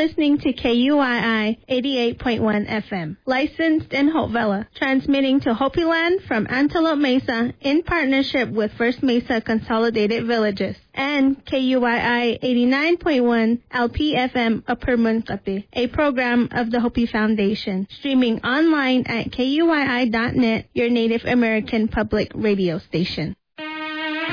listening to KUII 88.1 FM, licensed in Hope Valley, transmitting to Hopi Land from Antelope Mesa in partnership with First Mesa Consolidated Villages, and KUII 89.1 LPFM Upper Munkapi, a program of the Hopi Foundation, streaming online at KUII.net, your Native American public radio station.